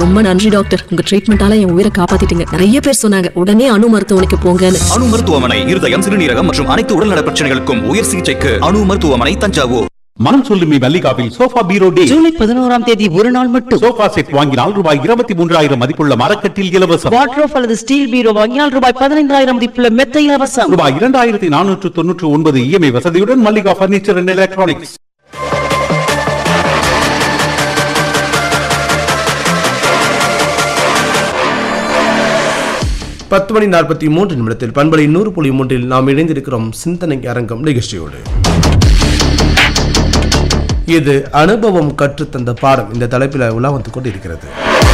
ரொம்ப நன்றி டாக்டர், உங்க ட்ரீட்மெண்டால என் உயிரை காப்பாத்திட்டீங்க. நிறைய பேர் சொன்னாங்க உடனே அணு மருத்துவமனைக்கு போங்கன்னு. அணு மருத்துவமனை இருதயம், சிறுநீரகம் மற்றும் அனைத்து உடல்நல பிரச்சனைகளுக்கும் உயர் சிகிச்சைக்கு அணு மருத்துவமனை, தஞ்சாவூர். மனம் சொல்லுமி மல்லிகாவில் சோஃபா பீரோ டே ஜூலை 11 ஒரு நாள் மட்டும். சோஃபா செட் வாங்கினால் ரூபாய் 23,000 மதிப்புள்ள மரக்கட்டில் இலவசம். வாட்ரோப் அல்லது ஸ்டீல் பீரோ வாங்கினால் ரூபாய் 15,000 மதிப்புள்ள மெத்தை இலவசம். ரூபாய் 2,499 இஎம்ஐ வசதியுடன் மல்லிகா பர்னிச்சர் அண்ட் எலக்ட்ரானிக்ஸ். பத்து மணி 43 நிமிடத்தில் பண்பலை 100.3 நாம் இணைந்திருக்கிறோம் சிந்தனை அரங்கம் நிகழ்ச்சியோடு. இது அனுபவம் கற்றுத்தந்த பாடம் இந்த தலைப்பில் உலா வந்து கொண்டிருக்கிறது.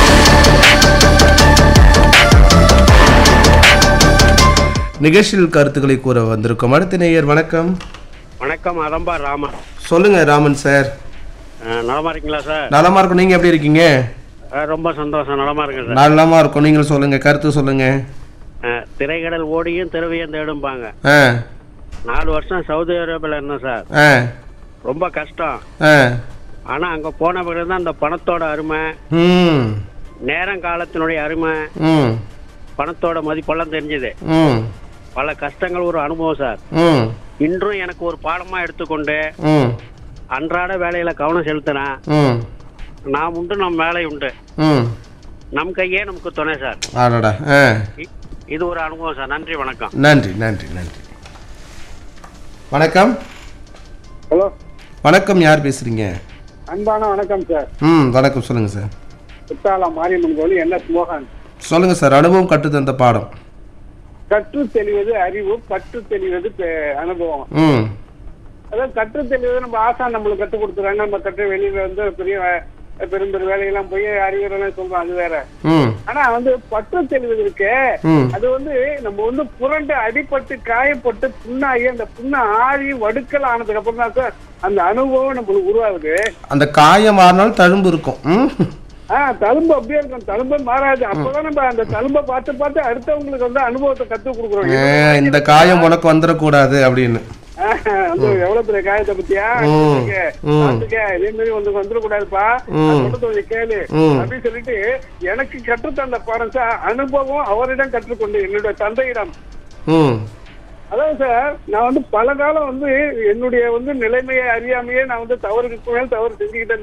நிகழ்ச்சியில் கருத்துக்களை கூற வந்திருக்கும் அடுத்த நேயர். வணக்கம். வணக்கம், அரம்பா ராமன். சொல்லுங்க ராமன் சார். நலமா இருக்கீங்களா சார்? நலமா இருக்கும். நீங்க எப்படி இருக்கீங்க? ரொம்ப சந்தோஷம், நலமா இருக்கேன் சார். நலமா இருக்கும். நீங்கள் சொல்லுங்க, கருத்து சொல்லுங்க. திரைக்கடல் ஓடியும் திரவியம் தேடும்பாங்க. 4 வருஷம் சவுதி அரேபியாவில் இருந்தேன் சார். ரொம்ப கஷ்டம். ஆனா அங்க போன பிறகுதான் அந்த பணத்தோட அருமை, நேரம் காலத்தினுடைய அருமை, பணத்தோட மதிப்பெல்லாம் தெரிஞ்சது. பல கஷ்டங்கள் ஒரு அனுபவம் சார். இன்றும் எனக்கு ஒரு பாடமா எடுத்துக்கொண்டு அன்றாட வேலையில கவனம் செலுத்தினேன். நாம் உண்டு, நம் வேலை உண்டு, நம் கையே நமக்கு துணை சார். இது ஒரு அனுபவம் சார். நன்றி, வணக்கம். நன்றி நன்றி நன்றி. வணக்கம். ஹலோ, வணக்கம். யார் பேசுறீங்க? அன்பான வணக்கம் சார். வணக்கம். சொல்லுங்க சார். குத்தாலம் மாரியம்மன் கோவில் என்எஸ் மோகன். சொல்லுங்க சார். அனுபவம் கற்று தந்த பாடம். கற்று தெளிவது அறிவு, கற்று தெளிவது அனுபவம். அதாவது கற்று தெளிவது நம்ம ஆசான் நம்மளுக்கு கற்றுக் கொடுத்துறாங்க. நம்ம கற்று வெளியில வந்து பெரும் வேலையெல்லாம் போய் அறிவுரைலாம் சொல்றோம், அது வேற. ஆனா வந்து பற்று தெளிவது இருக்கு, அது வந்து நம்ம வந்து புரண்டு அடிபட்டு காயப்பட்டு புண்ணாகி அந்த புண்ணை ஆறி வடுக்கல் ஆனதுக்கு அப்புறம் தான் சார் அந்த அனுபவம் நம்மளுக்கு உருவாகுது. அந்த காயம் மாறினாலும் தழும்பு இருக்கும். தழும்பு அப்படியே இருக்கும், தழும்பு மாறாது. அப்பதான் நம்ம அந்த தழும்பை பார்த்து பார்த்து அடுத்தவங்களுக்கு வந்து அனுபவத்தை கற்றுக் கொடுக்குறோம். இந்த காயம் உனக்கு வந்துடக்கூடாது அப்படின்னு. எவ்வளவு பெரிய காயத்தை பத்தியா இதே மாதிரி வந்துடக்கூடாதுப்பா, கொஞ்சம் கேளு அப்படின்னு சொல்லிட்டு எனக்கு கற்றுத்தந்த பாடம் சார் அனுபவம். அவரிடம் கற்றுக்கொண்டு என்னுடைய தந்தையிடம். அதான் சார், நான் வந்து பல காலம் வந்து என்னுடைய வந்து நிலைமையை அறியாமையே நான் வந்து தவறு செஞ்சுக்கிட்டேன்.